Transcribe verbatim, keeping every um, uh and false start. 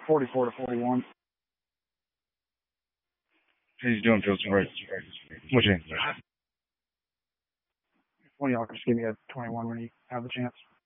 forty-four to forty-one. How you doing, Phil? Right. What's your name? One of y'all can just give me a twenty-one when you have the chance.